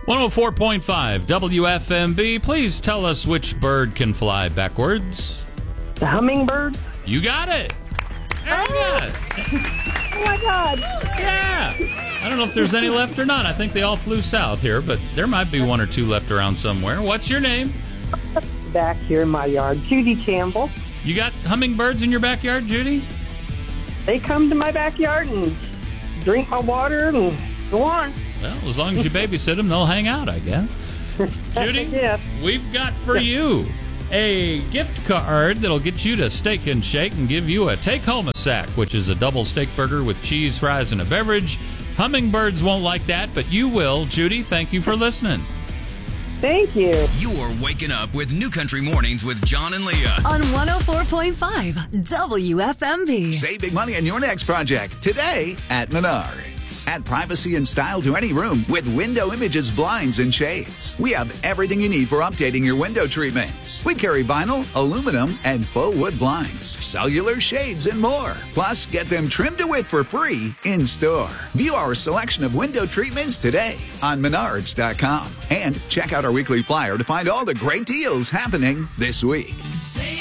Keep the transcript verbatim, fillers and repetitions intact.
one oh four point five W F M B. Please tell us which bird can fly backwards. The hummingbird? You got it. Very good. Oh, my God. Yeah. I don't know if there's any left or not. I think they all flew south here, but there might be one or two left around somewhere. What's your name? Back here in my yard. Judy Campbell. You got hummingbirds in your backyard, Judy? They come to my backyard and drink my water and go on. Well, as long as you babysit them, they'll hang out, I guess. Judy, Yeah. we've got for you a gift card that'll get you to Steak and Shake and give you a take-home sack, which is a double steak burger with cheese, fries, and a beverage. Hummingbirds won't like that, but you will. Judy, thank you for listening. Thank you. You're waking up with New Country Mornings with John and Leah. On one oh four point five W F M B. Save big money on your next project today at Menards. Add privacy and style to any room with Window Images blinds and shades. We have everything you need for updating your window treatments. We carry vinyl, aluminum, and faux wood blinds, cellular shades, and more. Plus, get them trimmed to width for free in store. View our selection of window treatments today on Menards dot com. And check out our weekly flyer to find all the great deals happening this week. Save